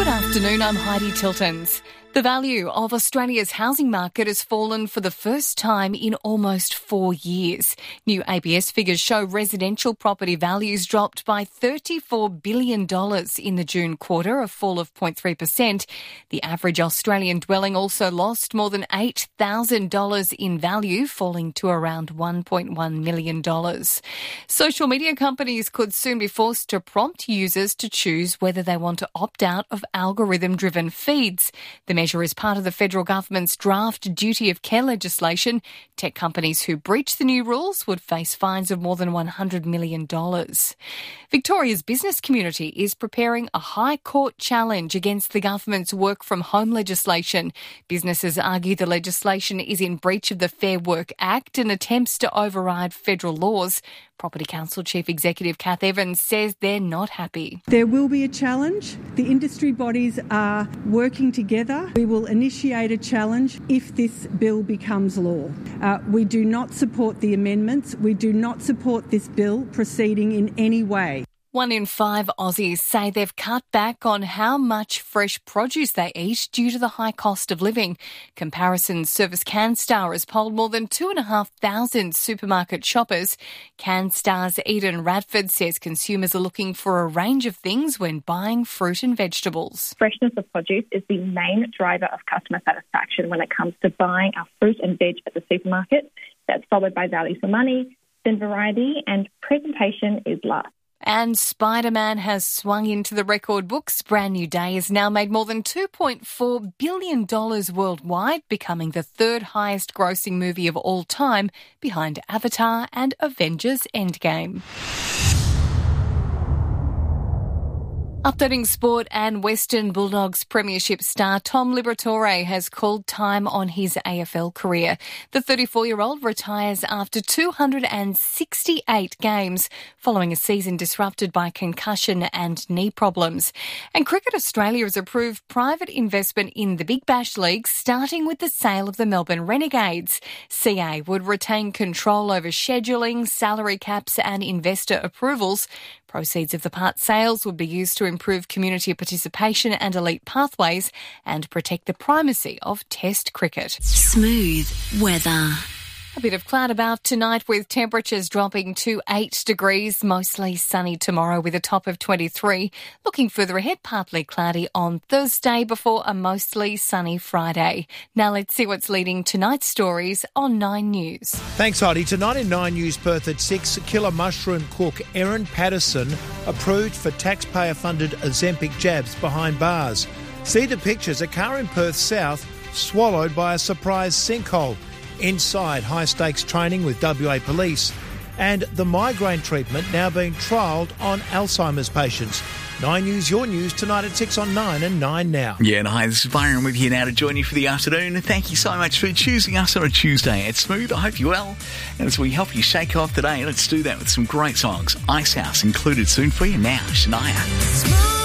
Good afternoon, I'm Heidi Tiltons. The value of Australia's housing market has fallen for the first time in almost 4 years. New ABS figures show residential property values dropped by $34 billion in the June quarter, a fall of 0.3%. The average Australian dwelling also lost more than $8,000 in value, falling to around $1.1 million. Social media companies could soon be forced to prompt users to choose whether they want to opt out of algorithm-driven feeds. The measure is part of the federal government's draft duty of care legislation. Tech companies who breach the new rules would face fines of more than $100 million. Victoria's business community is preparing a High Court challenge against the government's work from home legislation. Businesses argue the legislation is in breach of the Fair Work Act and attempts to override federal laws. Property Council Chief Executive Kath Evans says they're not happy. There will be a challenge. The industry bodies are working together. We will initiate a challenge if this bill becomes law. We do not support the amendments. We do not support this bill proceeding in any way. 1 in 5 Aussies say they've cut back on how much fresh produce they eat due to the high cost of living. Comparison service CanStar has polled more than 2,500 supermarket shoppers. CanStar's Eden Radford says consumers are looking for a range of things when buying fruit and vegetables. Freshness of produce is the main driver of customer satisfaction when it comes to buying our fruit and veg at the supermarket. That's followed by value for money, then variety, and presentation is last. And Spider-Man has swung into the record books. Brand New Day has now made more than $2.4 billion worldwide, becoming the third highest grossing movie of all time, behind Avatar and Avengers Endgame. Updating sport, and Western Bulldogs premiership star Tom Liberatore has called time on his AFL career. The 34-year-old retires after 268 games following a season disrupted by concussion and knee problems. And Cricket Australia has approved private investment in the Big Bash League, starting with the sale of the Melbourne Renegades. CA would retain control over scheduling, salary caps and investor approvals. Proceeds of the part sales would be used to improve community participation and elite pathways and protect the primacy of Test cricket. Smooth weather. A bit of cloud about tonight with temperatures dropping to 8 degrees, mostly sunny tomorrow with a top of 23. Looking further ahead, partly cloudy on Thursday before a mostly sunny Friday. Now let's see what's leading tonight's stories on 9 News. Thanks, Heidi. Tonight in 9 News, Perth at 6, killer mushroom cook Erin Patterson approved for taxpayer-funded Ozempic jabs behind bars. See the pictures, a car in Perth South swallowed by a surprise sinkhole. Inside, high-stakes training with WA Police, and the migraine treatment now being trialled on Alzheimer's patients. 9 News, your news, tonight at 6 on 9 and 9 now. Yeah, and hi, this is Byron with you now to join you for the afternoon. Thank you so much for choosing us on a Tuesday. It's Smooth, I hope you're well. And as we help you shake off today, let's do that with some great songs. Icehouse included soon for you now, Shania.